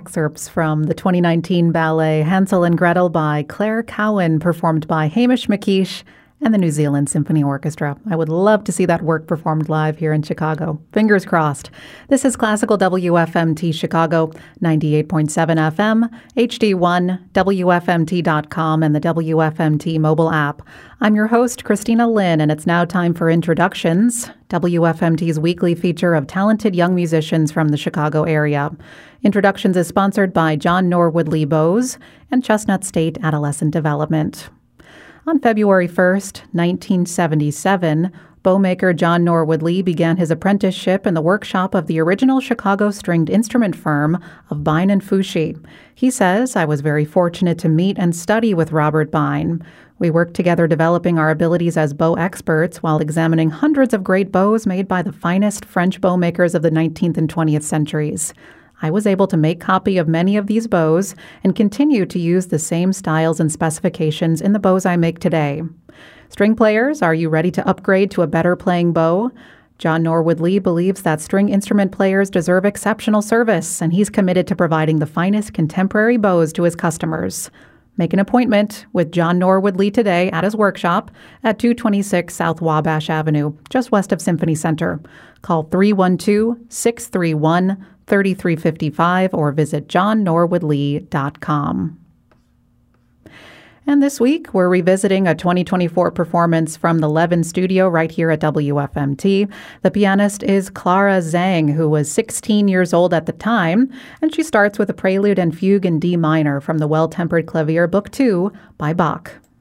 excerpts from the 2019 ballet Hansel and Gretel by Claire Cowan, performed by Hamish McKeish and the New Zealand Symphony Orchestra. I would love to see that work performed live here in Chicago. Fingers crossed. This is Classical WFMT Chicago, 98.7 FM, HD1, WFMT.com, and the WFMT mobile app. I'm your host, Christina Lynn, and it's now time for Introductions, WFMT's weekly feature of talented young musicians from the Chicago area. Introductions is sponsored by John Norwood Lee Bowes and Chestnut State Adolescent Development. On February 1st, 1977, bowmaker John Norwood Lee began his apprenticeship in the workshop of the original Chicago stringed instrument firm of Bein and Fushi. He says, "I was very fortunate to meet and study with Robert Bein. We worked together developing our abilities as bow experts while examining hundreds of great bows made by the finest French bowmakers of the 19th and 20th centuries. I was able to make copy of many of these bows and continue to use the same styles and specifications in the bows I make today. String players, are you ready to upgrade to a better playing bow? John Norwood Lee believes that string instrument players deserve exceptional service, and he's committed to providing the finest contemporary bows to his customers. Make an appointment with John Norwood Lee today at his workshop at 226 South Wabash Avenue, just west of Symphony Center. Call 312-631-3355 or visit johnnorwoodlee.com. And this week, we're revisiting a 2024 performance from the Levin Studio right here at WFMT. The pianist is Clara Zhang, who was 16 years old at the time, and she starts with a prelude and fugue in D minor from the Well-Tempered Clavier Book 2 by Bach.